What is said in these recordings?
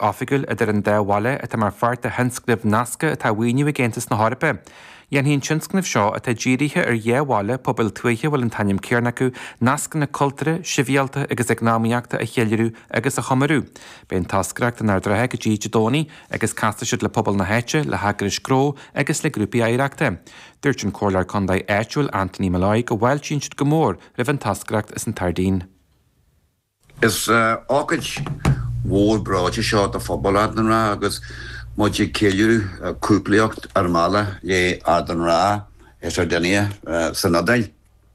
offigiúil idir an dáhhaile a mar fart a henscnibh nasca a tá bhaoinniu a géantas na Harpa. Ian hín tinscnibh seo a tá ddíirithe ar dhéhhaile pobil tuaithe bhfuil an taim céarna acu nasca na cultúra, sibhialta agus eagnámaíochta a cheiliú agus a chomarú. B'éon tascaireacht an ardrathe go dtí dónaí agus casta siad le pobal na héite le hagar is gró agus le grúpi éireachta. Dúirt an cólar condaid éitiúil Anthony Malloy go bhfuil sin siad go mór rih an tascaireacht is an tardín. Is ácaid mhór bráide seo a phobal an rá agus muid céiliú cúplaíocht armála le an rá is ar daine san nadail.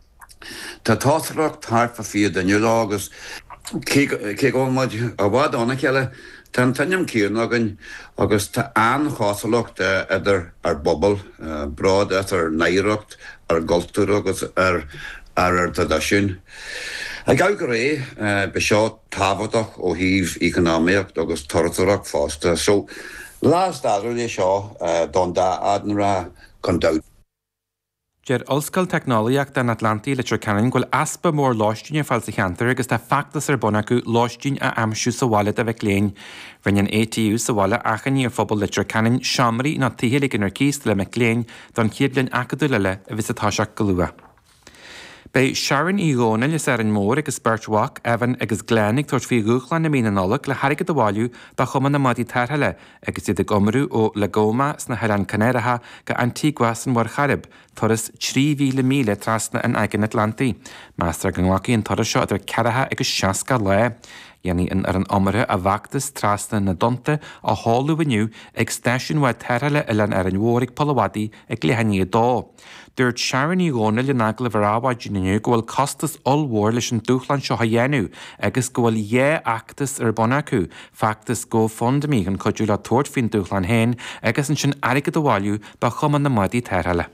Tá táthracht thart fa fiad daine agus cé gáil muid a bhád anna ceile tá tainneam cían agus tá an-chásalach idir ar bobal brád ar naíreacht ar galtúr agus ar tradiisiún. A gau go ré be seo tábhaach ó híomh economiacht agus tortarach fásta. So lás dadar lé seo don da adan ra chun dát. Ger olscail technoliaach den Atlanti le Canning ghfuil aspa mór láistín fáil sa cheantar agus tá factas ar buna acu láistín a amsú sa bhaile a bheith léin. Rinnean ATU sa bhaile achan ar phobal le Canning seamraí na tíhélig in ar císt le me léin don chiablinn acadú leile a bhís atá seach go lua. Bei Sharon Ígóna le ar an mór agus Bertwach, Evan agus Glennig tuairt fí gúchlan na mína nolach le harigad bháiliú ba chuman na madí tarthaile agus iad gomrú ó le Goma sna Heran Canéiretha go Antigua san Mhuir Charib, thuras 3,000 míle trasna an aigen Atlanti. Meastar go nglacaí an thuras seo idir cearatha agus 60 le. Dhéanaí ar an omara a bhachtas trasna na donta a háú aniu ag stáisiún bhaid tarthaile ilan ar an mhórig Polawadi ag léhaní dó. Dúirt Sharon Ígóna le nagla bhrábhaid nniu go bhfuil costas olmhór leis an dúchlan seo dhéanú agus go bhfuil dhé actas ar bona acu, factas go fondamí an coidú le tuairt fin dúchlan hain agus an sin airigad bháiliú ba chuman na maidí tarthaile.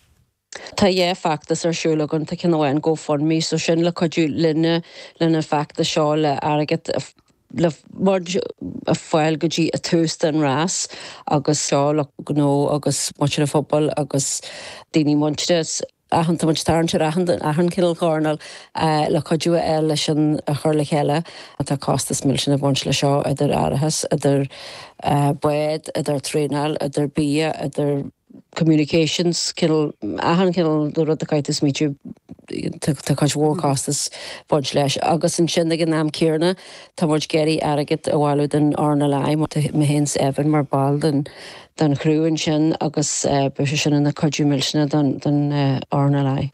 Tá dhé factas ar siúlagan tá cinháin go formí so sin le coidú lena factas seo le airigad le mórd a fáil go dtí a tústa an rás agus seo le gó agus muir a fphobal agus daoine muinte ahananta muid tarnte ahan cinál gárnal le coidú leis an a chur le chéile a tá costas mil sin a bhaint le seo idir áirithes idir buid idir trénal idir bí idir communications ahan cinál do rud a caiitas míú tá chuid mhórcastas bhaint leis agus an sin an náam céarna tá muid geirí airigid a bháilú den orna leim me hés Evan mar ball den chrúin sin agus bu sin na coidú milsna den orna leim.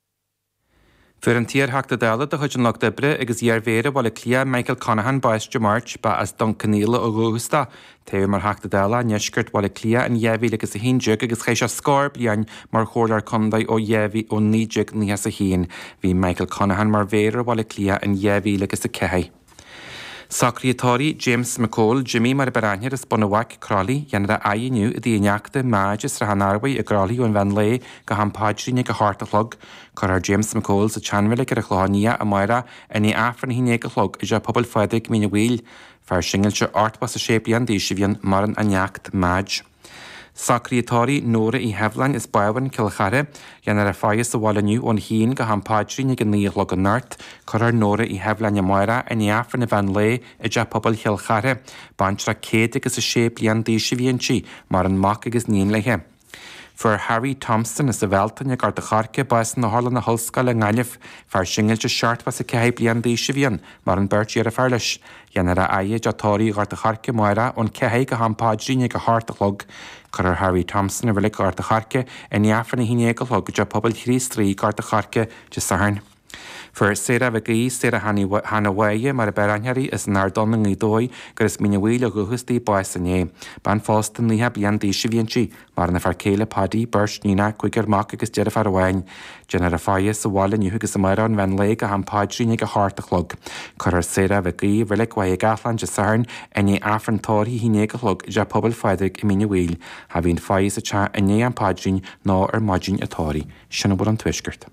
Fuair an tír heachta dála a chuid an nach dibre agus dhearmhéire bhil le clia Michael Conahan Baiste March ba as don caníla ó Augusta. Téir mar heachta dála neisgurt bhil le clia an dhéhí agus a híseach agus chééis se scór blian mar chólar condaid ó dhéhí ó níideach níos a hín. Bhí Michael Conahan mar bhéire bhil le clia an dhéhí agus a cehé. Secretary James McCall, Jimmy mar Baranier is Bonawak Crawley, Yanra Ayinu, the Inyakta, Magis, Rahanarway, a Crawley, and Van Lay, Gaham Padrin, a Hartlog, Corar James McCall's a Chanville, a Clohania, a Moira, and the Afran Hinekalog, is a Pobble Fedig, Mina Wheel, for Shingleshire Art was a shape and Dishivian, Maran Anyakt, Maj. Secretary Nora I Hevlan is Bawan Kilchare, Yanar Fayas the Wallanu on Heen, Gaham Padrin, Yagan Logan Nart, Corar Nora I Hevlan Yamoira, and Yafran Van Lay, a Japabal Hilchare, Bantra Katic is a shape Yan Dishivianchi, Maran Mock is Neenlehe. For Harry Thompson is the Velton, a Gartacharke, Bas na Holland, a Hulskal and Galif, for Shingle short was a Cahiblian Dishivian, Maran Birch Yerafarish, Yanara Aye, Jatori, Gartacharke, Moira, on Kahega Hampadrin, a Hartlog, Corar Harry Thompson, a Relic Gartacharke, and Yafran Hinekalog, Japabal 3 Gartacharke, Jasarn. For Sarah Vagee, Sarah Hanaway, mar Baranhari is Nardon and Lidoi, Gris Minawil, Guhusti, Boissanye, Ban Foston, Liha, Biandi, Shivianchi, Marna Farkela, Paddy, Birch, Nina, Quicker, Marcus, Jennifer Wine, Jennifer Fayas, the Wallen, Yuhus, Amaran, Van Lake, a Hampadri, a Heart of Lug, Corar Sarah Vagee, Relic, Way, Gathlan, Jasarn, and ye Afran Tori, he nake a lug, Japobal Frederick, Minawil, having Fayas a chat, and ye Ampadrin, nor or Majin a Tori, Shinabur on Twishkert.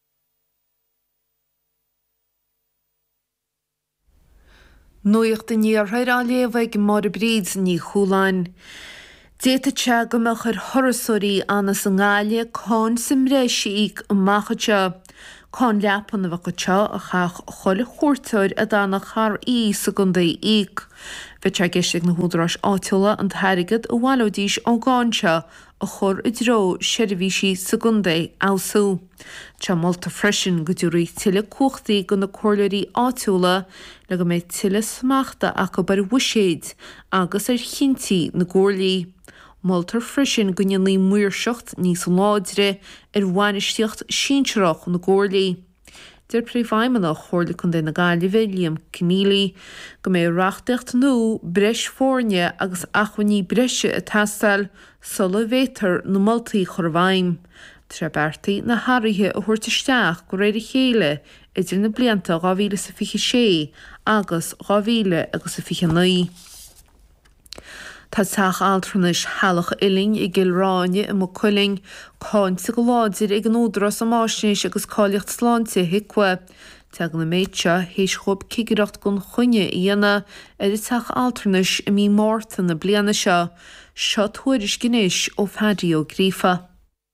Nuocht de níorthair á léamhaigh mar bríd ní chúláin. Déta te go meach ar thorasóirí anna sa ngáile cán simréisií amachcha. Cán leapan a bhacha te a chaach chola chóirteir a dána char í sa gunda íc. Bheit sé geiste na húdarás áitiúla an tharigad a bhhailodís ó gáinse a chur I dro seirbhísí secundé áú. Tá molta freisin go dúirí tuile cuachtaí go na cóirleirí áitiúla le go méid tuile smaachta a go bar bhuiséid agus chinntií na gcóirlaí. Moltar freisin go nionlaí muirseacht níos láidre bhainisteocht síntreach na gcóirlaí. Dir príomhhaimimeach chóirla chun na Gaillimhe Liam Keneally go mé reachtacht nó breis fórne agus achhaní breise a tastal sulla bhétar na moltaí chormhaim. Tre bertaí na haraithe a thuirtaisteach go réidir chéile idir na blianta 2026 agus 2029. Tá teach altranis healach iling I gilráine I mo cuiling cáinte go láidir ag an ódras a máisnéis agus cáiliocht sláinte hicwa. Teag na méidse héis chob cigireacht gon chuine dhéana I teach altranis I mí mórta na bliana seo, seo thuiris gnéis ó fadí ó grífa.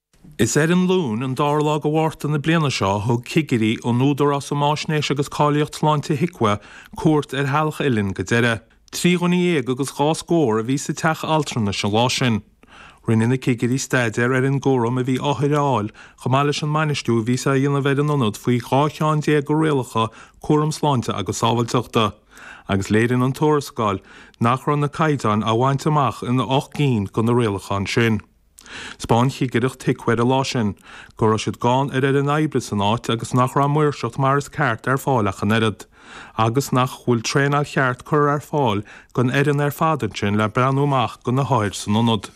Is an lún an dála go bhharta na bliana seo thug cigirí ó nódras a máisnéis agus cáiliocht sláinte hicwa cuairt healach ilinn go deire. Trí agus gás góir a bhí sa teach altrana se lá sin. Rinne na cigirí staidir an ggóram a bhí áthráil, chamáile an mainistú bhí sa dhéana bheith an nonod faoi gáceán dé go réalacha cuaram sláinte agus sábhailteachta. Agus léironn an tóirascáil nach ran na caighdeán a bhaint amach in na 8 cín go na réalachan sin. Spáin chigireacht ticfuir a lá sin, gur siad gáin an éibre san áit agus nach ra muirseacht mar is ceart fáilach an erad. Agus nach bhfuil trénal cheart chur fáil gon an fadar sin le breanúach go na háir san nonod.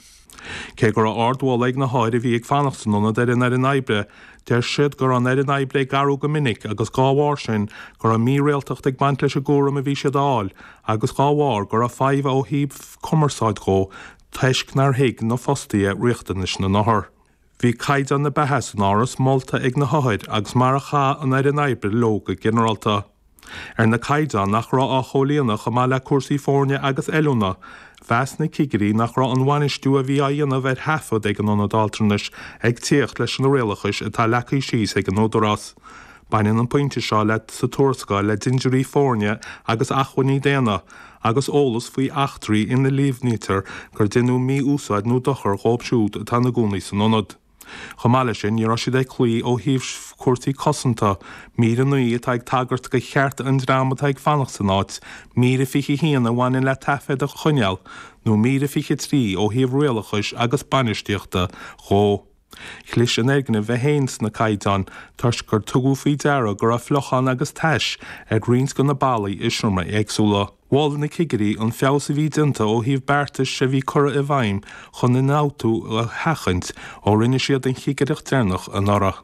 Cé gur ardháil ag na háir a bhí ag fannacht san nonod an éibre, deir siad gur an éibre garú go minic agus gáhhar sin gur mí réaltacht ag baint leis a ggóram a bhí siad áil, agus gáhhar gur 5 ó híb commerceáid go teisc nar hiig nó fostaí riachtanis na nahar. Bhí caiid an na bethe an áras molta ag na háid agus mar a cha an éibre lóga generalta. Na caighdeán nach rá á cholíonna chumá le cuasaí fórne agus eúna, bheas na cigirí nach rá an bhainistú a bhí a dhéanamh hefad ag an nonad altranis ag tíocht leis an réalachas atá lecaí síos ag an nódarás. Baineann an pointe seo le sa tuairscáil le dingerí fórne agus achhaní déana, agus ólas faoi achtraí ina líomhnítar gur duine mí úsáid nó dochar ghóbsúd atá na gúnaí san nonad. Chamáile sin ní raisiad ag clí ó híomh cuairtaí cosanta, mí an nuí atá ag tagart go cheart an drama ag fannacht san áit, mí a fiche híana bhhain le tafead a chuneal, nó mí a fiche trí ó híomh réalachas agus banisteachta chó. Chlis an éigne bheith héins na caighdeán, tuis gur tugadh faoi deara gur a flochan agus teis ag rins go na ballaí isirme agsúla. Bháil na cigirí an feabhas a bhí dinta ó híomh beartas se bhí cura a bhaim chun na náutú a hachant ó rinne siad an chigireacht dénach an ára.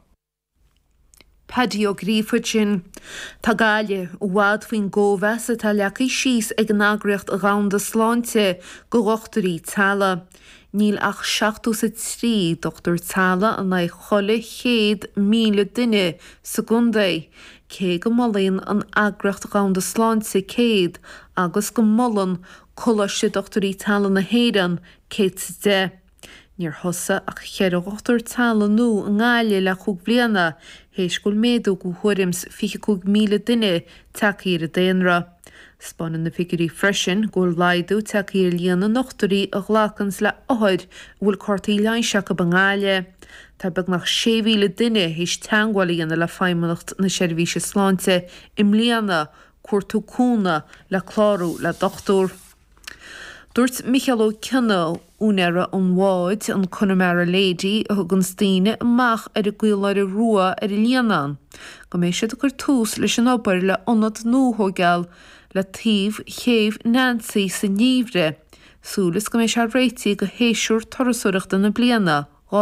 Paddy ó grífud sin, Tá gáile ó bhád faoin ggóbheas atá lecaí síos ag an agraíocht a gáin de sláinte go ghochtarí talla. Níl ach 73 Dr. Talla an na cholle 100,000 duine secundé, cé go mollaíonn an agraíocht a gáin de sláinte 100 agus go mollan colaiste Dr. Talla na héireann 100. Níor thosa ach cheir a Dr. Talla nó an gáile le chuig bliana, héis go méadú go thuirims 25,000 duine takeíar a déanra. Spánan na figurí freisin ggóil laidú takeíar líana nachtarí a ghlacans le áid bhfuil cortaí leinseach a bangáile. Tá beag nach 6,000 duine héis teangháilíana le feimimeacht na seirbhíse sláinte im líana cuairtú cúna le chlárú le dochtúr. Dúirt Michael O'Connell únera an bháid an Connemara Lady a thugann Stíine amach ar a gcuileáir rua ar i líanán. Go mé siad gur tús leis an obair le ionad nóthógeal le tíomh chéamh Nancy sa níomhre. Súlas go mé se réití go héisiúr torasúireachta na bliana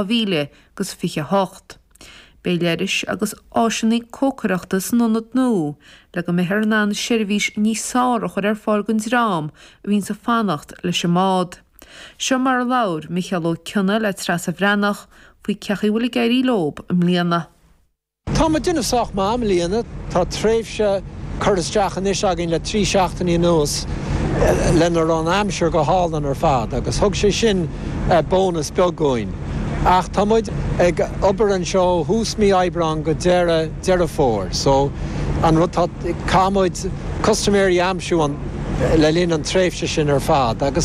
2028. Béileiris agus áisinaí cócareachtas nonad nó le go mé hearnán seirbhís níos sárach ar fáilgann rám a bhín sa fannacht leis a mád. Seo mar laur Michael O'Connell le tras a bhreannach faoi ceachí bhfuil geirí lob am líana. Tá ma duine soach má am líana, tá tréimhse chuirteach an is agin le 3 seachtaí nús lenar an amseir go hálan ar fad, agus thug sé sin bónas beagóin. Ach tá muid ag obair an seo hús mí eibreán go deire fór, so an rud cámuid customary amsú an le líon an tréifhse sin ar fád agus